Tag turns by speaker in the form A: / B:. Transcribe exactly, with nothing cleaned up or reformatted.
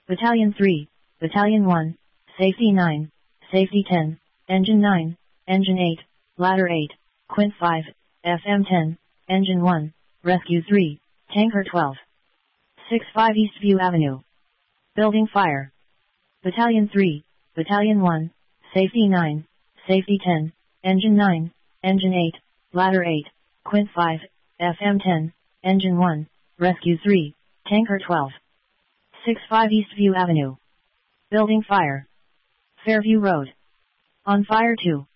A: Battalion three, Battalion one, Safety nine, Safety ten, Engine nine, Engine eight, Ladder eight, Quint five, F M ten, Engine one, Rescue three, Tanker twelve. six five Eastview Avenue. Building fire. Battalion three, Battalion one, Safety nine, Safety ten, Engine nine, Engine eight, Ladder eight, Quint five, F M ten, Engine one, Rescue three, Tanker twelve. six five Eastview Avenue. Building fire. Fairview Road. On fire two.